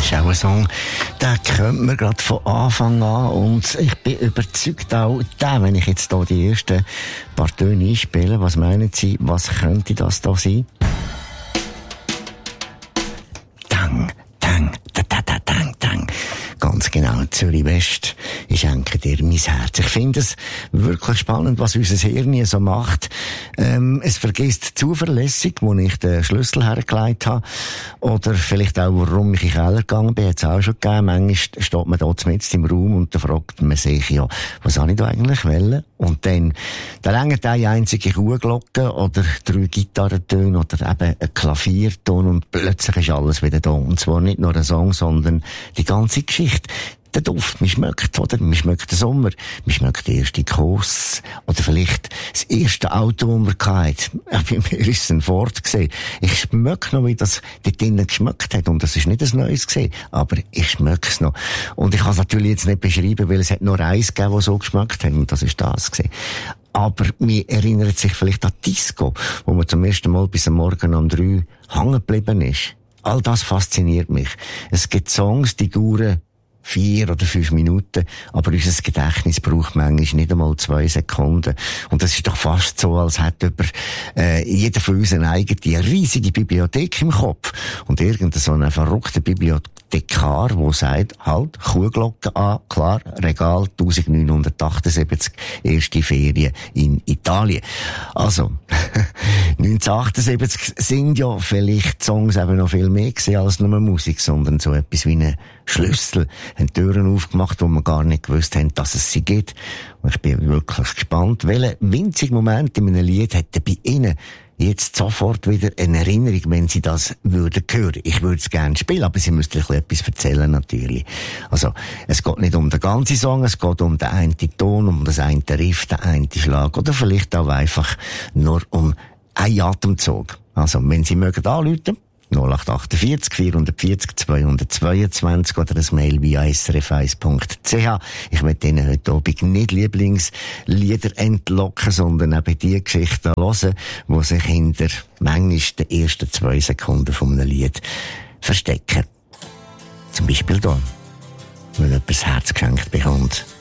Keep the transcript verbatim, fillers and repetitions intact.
ist auch ein Song, den kennt man gerade von Anfang an und ich bin überzeugt auch, den, wenn ich jetzt hier die ersten paar Töne einspiele, was meinen Sie, was könnte das da sein? Dang, dang, da, da, da, dang, dang. Ganz genau, Zürich West, ich schenke dir mein Herz. Ich finde es wirklich spannend, was unser Hirn so macht. Ähm, es vergisst zuverlässig, wo ich den Schlüssel hergelegt habe. Oder vielleicht auch, warum ich in den Keller gegangen bin, hat es auch schon gegeben. Manchmal steht man da mitten im Raum und da fragt man sich, ja, was habe ich da eigentlich wollen? Und dann, da reicht eine einzige Kuhglocke oder drei Gitarrentöne oder eben ein Klavierton und plötzlich ist alles wieder da. Und zwar nicht nur ein Song, sondern die ganze Geschichte. Der Duft, man schmeckt, oder? Man schmeckt den Sommer, man schmeckt den ersten Kuss, oder vielleicht das erste Auto, das man hatte. Ja, bei mir ist es ein Ford gewesen. Ich schmecke noch, wie das dort drinnen geschmeckt hat. Und das ist nicht ein neues gewesen, aber ich schmecke es noch. Und ich kann es natürlich jetzt nicht beschreiben, weil es hat nur eins gegeben, das so geschmeckt hat, und das ist das gewesen. Aber mir erinnert sich vielleicht an Disco, wo man zum ersten Mal bis am Morgen um drei hängen geblieben ist. All das fasziniert mich. Es gibt Songs, die dauern vier oder fünf Minuten, aber unser Gedächtnis braucht manchmal nicht einmal zwei Sekunden. Und das ist doch fast so, als hätte über, äh, jeder von uns eine eigene riesige Bibliothek im Kopf. Und irgendein so ein verrückter Bibliothekar, der sagt, halt, Kuhglocke an, klar, Regal neunzehnhundertachtundsiebzig, erste Ferien in Italien. Also, neunzehnhundertachtundsiebzig sind ja vielleicht Songs eben noch viel mehr gewesen als nur Musik, sondern so etwas wie ein Schlüssel, haben Türen aufgemacht, wo wir gar nicht gewusst haben, dass es sie gibt. Und ich bin wirklich gespannt, welchen winzigen Moment in einem Lied hätte bei Ihnen jetzt sofort wieder eine Erinnerung, wenn Sie das würden hören. Ich würde es gerne spielen, aber Sie müssten etwas erzählen, natürlich. Also, es geht nicht um den ganzen Song, es geht um den einen Ton, um das eine Riff, den einen Schlag, oder vielleicht auch einfach nur um einen Atemzug. Also, wenn Sie mögen anrufen, null acht achtundvierzig, vierhundertvierzig, zweihundertzweiundzwanzig oder ein Mail via s r f eins punkt c h. Ich möchte Ihnen heute Abend nicht Lieblingslieder entlocken, sondern eben die Geschichten hören, die sich hinter manchmal den ersten zwei Sekunden von einem Lied verstecken. Zum Beispiel hier, wenn jemand das Herz geschenkt bekommt.